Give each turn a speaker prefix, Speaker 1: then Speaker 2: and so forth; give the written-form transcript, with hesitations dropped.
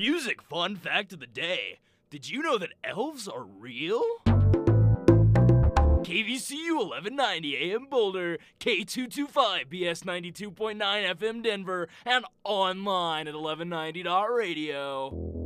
Speaker 1: music fun fact of the day. Did you know that elves are real? KVCU 1190 AM Boulder, K225 BS 92.9 FM Denver, and online at 1190.radio.